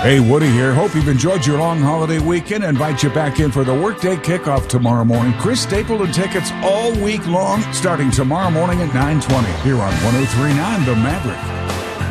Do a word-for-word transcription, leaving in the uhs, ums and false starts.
Hey, Woody here. Hope you've enjoyed your long holiday weekend. Invite you back in for the workday kickoff tomorrow morning. Chris Stapleton tickets all week long, starting tomorrow morning at nine twenty here on one oh three point nine The Maverick.